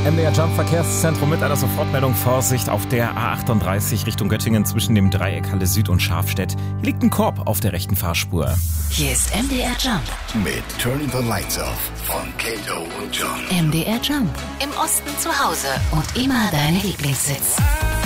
MDR Jump Verkehrszentrum mit einer Sofortmeldung. Vorsicht auf der A38 Richtung Göttingen zwischen dem Dreieck Halle Süd und Schafstedt. Hier liegt ein Korb auf der rechten Fahrspur. Hier ist MDR Jump mit Turning the Lights Off von Kato und John. MDR Jump. Im Osten zu Hause und immer dein Lieblingssitz.